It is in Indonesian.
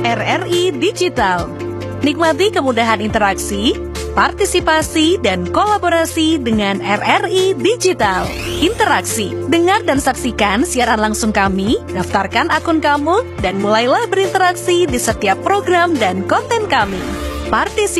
RRI Digital. Nikmati kemudahan interaksi, partisipasi, dan kolaborasi dengan RRI Digital. Interaksi, dengar dan saksikan siaran langsung kami, daftarkan akun kamu, dan mulailah berinteraksi di setiap program dan konten kami. Partisipasi